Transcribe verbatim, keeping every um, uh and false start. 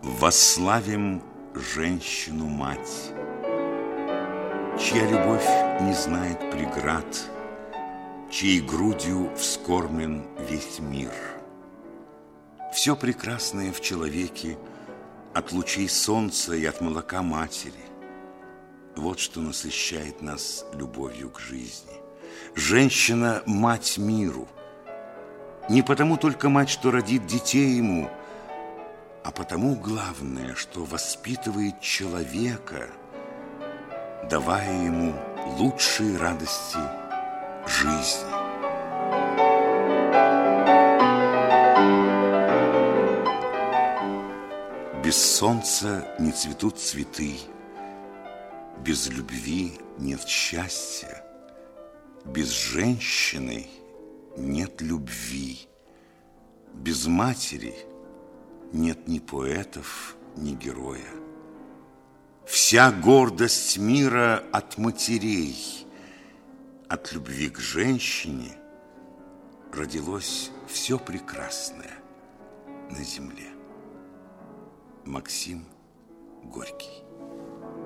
Восславим женщину-мать, чья любовь не знает преград, чьей грудью вскормен весь мир. Все прекрасное в человеке от лучей солнца и от молока матери. Вот что насыщает нас любовью к жизни. Женщина – мать миру. Не потому только мать, что родит детей ему, а потому главное, что воспитывает человека, давая ему лучшие радости жизни. Без солнца не цветут цветы, без любви нет счастья, без женщины нет любви, без матери нет ни поэтов, ни героя. Вся гордость мира от матерей, от любви к женщине родилось все прекрасное на земле. Максим Горький.